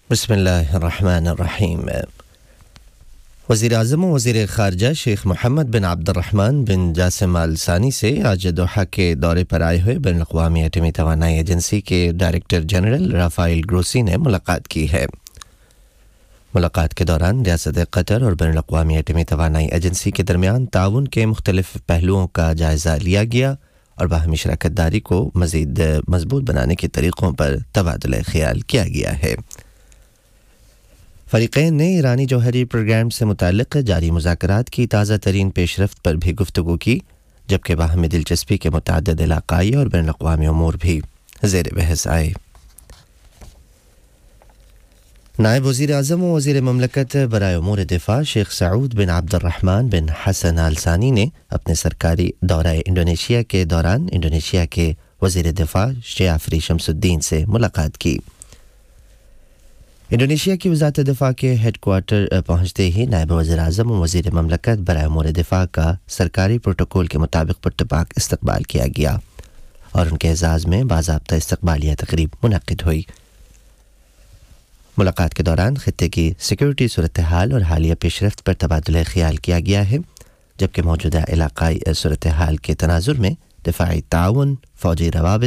بسم اللہ الرحمن الرحیم وزیر اعظم و وزیر خارجہ شیخ محمد بن عبد الرحمن بن جاسم آل ثانی سے آج دوحہ کے دورے پر آئے ہوئے بین الاقوامی ایٹمی توانائی ایجنسی کے ڈائریکٹر جنرل رافائل گروسی نے ملاقات کی ہے۔ ملاقات کے دوران ریاست قطر اور بین الاقوامی ایٹمی توانائی ایجنسی کے درمیان تعاون کے مختلف پہلوؤں کا جائزہ لیا گیا اور باہمی شراکت داری کو مزید مضبوط بنانے کے طریقوں پر تبادلہ خیال کیا گیا ہے۔ فریقین نے ایرانی جوہری پروگرام سے متعلق جاری مذاکرات کی تازہ ترین پیش رفت پر بھی گفتگو کی، جبکہ باہمی دلچسپی کے متعدد علاقائی اور بین الاقوامی امور بھی زیر بحث آئے۔ نائب وزیر اعظم و وزیر مملکت برائے امور دفاع شیخ سعود بن عبد الرحمن بن حسن آل ثانی نے اپنے سرکاری دورہ انڈونیشیا کے دوران انڈونیشیا کے وزیر دفاع شیافری شمس الدین سے ملاقات کی۔ انڈونیشیا کی وزارت دفاع کے ہیڈ کوارٹر پہنچتے ہی نائب وزیر اعظم و وزیر مملکت برائے امور دفاع کا سرکاری پروٹوکول کے مطابق پرتپاک استقبال کیا گیا اور ان کے اعزاز میں باضابطہ استقبالیہ تقریب منعقد ہوئی۔ ملاقات کے دوران خطے کی سیکورٹی صورتحال اور حالیہ پیش رفت پر تبادلہ خیال کیا گیا ہے، جبکہ موجودہ علاقائی صورتحال کے تناظر میں دفاعی تعاون، فوجی روابط